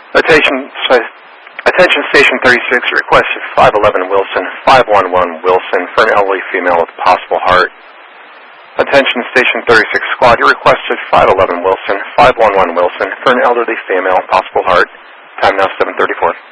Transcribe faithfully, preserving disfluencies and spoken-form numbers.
Attention, attention Station thirty-six, requested five eleven Wilson, five one one Wilson for an elderly female with possible heart. Attention Station thirty-six Squad, you requested five eleven Wilson, five one one Wilson for an elderly female, possible heart. Time now seven thirty-four.